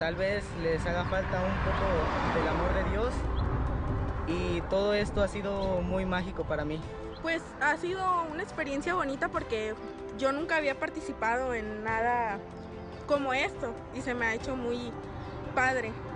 Tal vez les haga falta un poco del amor de Dios y todo esto ha sido muy mágico para mí. Pues ha sido una experiencia bonita porque yo nunca había participado en nada como esto y se me ha hecho muy padre.